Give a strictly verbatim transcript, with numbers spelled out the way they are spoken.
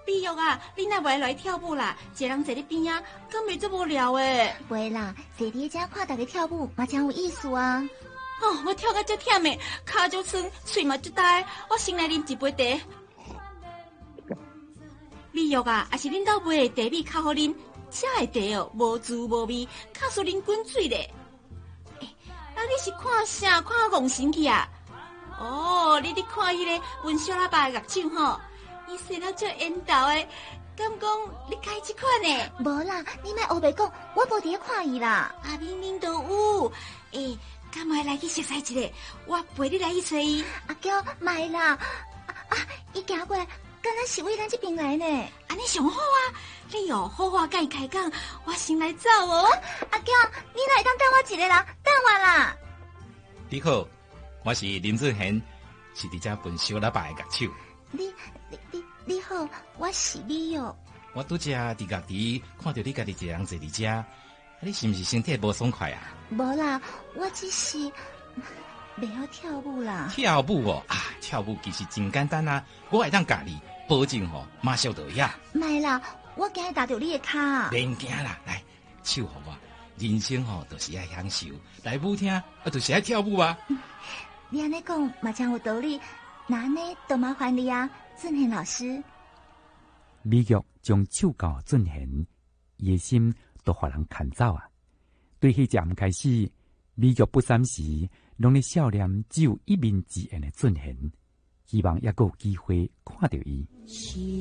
美玉啊，你哪袂来跳舞啦？一个人坐伫边啊，敢袂足无聊诶？ 袂啦，坐伫遮看大家跳舞，嘛真有意思啊！ 哦，我跳到足忝诶，骹足酸，喙嘛足大，我先来啉一杯茶。美玉啊，也是恁兜买的茶米较好啉，这的茶哦，无滋无味，较输啉滚水咧。欸，啊，你是看啥？看到戆神去啊？哦，你伫看迄个文小喇叭的乐手吼，伊生了足缘投的，敢讲你介即款呢？ 无啦，你莫黑白讲，我无伫咧看伊啦。 啊，明明都有，诶，敢会来去熟悉一下？我陪你来去找伊。 阿娇，莫啦，啊啊，伊行过来。敢若是为咱这边来呢， 安尼上好啊！你哦，好话甲伊开讲，我先来走哦。 阿娇，你来当等我一个人，等我啦。 你好，我是林志贤，是伫遮分小喇叭的乐手。 你你你你好，我是美玉。 我拄则伫家己看到你家己一个人坐伫遮，你是毋是身体无爽快啊？ 无啦，我只是袂晓跳舞啦。 跳舞哦，啊，跳舞其实真简单啊，我会当教你。保证吼，马上就会啊！ 莫啦，我惊会打到你的骹。 免惊啦，来，手互我。人生吼，就是爱享受，来舞厅啊，就是爱跳舞啊。 嗯、你安尼讲嘛真有道理，那安尼就麻烦你啊，俊贤老师。 美玉将手交俊贤，伊的心都互人牵走啊。对迄阵开始，美玉不三时，拢咧笑脸只有一面之缘的俊贤。希望也有机会看到伊。